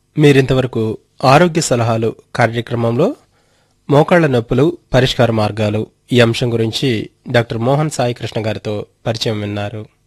మీరింతవరకు ఆరోగ్య సలహాలు కార్యక్రమంలో మోకాళ్ల నొప్పులు పరిష్కార మార్గాలు ఈ అంశం గురించి డాక్టర్ మోహన్ సాయి కృష్ణ గారితో పరిచయం విన్నారు.